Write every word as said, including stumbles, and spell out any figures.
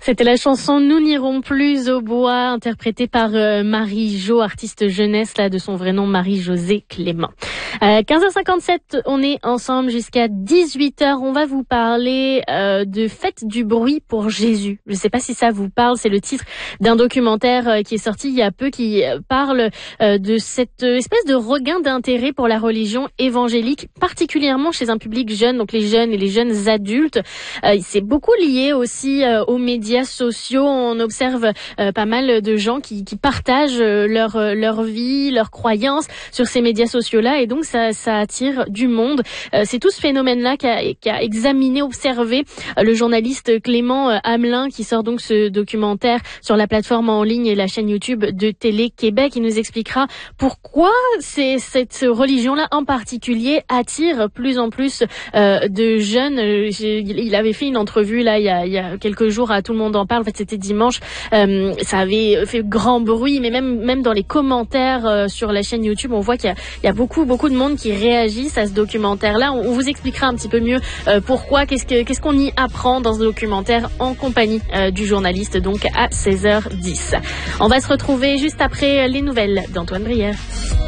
C'était la chanson Nous n'irons plus au bois, interprétée par euh, Marie-Jo, artiste jeunesse là de son vrai nom Marie-Josée Clément. Euh, quinze heures cinquante-sept, on est ensemble jusqu'à dix-huit heures. On va vous parler euh, de Faites du bruit pour Jésus. Je ne sais pas si ça vous parle, c'est le titre d'un documentaire euh, qui est sorti il y a peu, qui euh, parle euh, de cette espèce de regain d'intérêt pour la religion évangélique, particulièrement chez un public jeune, donc les jeunes et les jeunes adultes. Euh, c'est beaucoup lié aussi euh, aux médias sociaux. On observe euh, pas mal de gens qui, qui partagent euh, leur euh, leur vie, leurs croyances sur ces médias sociaux-là, et donc ça, ça attire du monde. Euh, c'est tout ce phénomène-là qu'a, qu'a examiné, observé euh, le journaliste Clément euh, Hamelin, qui sort donc ce documentaire sur la plateforme en ligne et la chaîne YouTube de Télé-Québec. Il nous expliquera pourquoi c'est, cette religion-là en particulier attire plus en plus euh, de jeunes. Il avait fait une entrevue là il y a, il y a quelques jours à Tout le monde en parle. En fait, c'était dimanche. Euh, ça avait fait grand bruit, mais même même dans les commentaires euh, sur la chaîne YouTube, on voit qu'il y a, il y a beaucoup beaucoup de monde qui réagissent à ce documentaire-là. On, on vous expliquera un petit peu mieux euh, pourquoi, qu'est-ce que qu'est-ce qu'on y apprend dans ce documentaire en compagnie euh, du journaliste, donc à seize heures dix. On va se retrouver juste après les nouvelles d'Antoine Brière.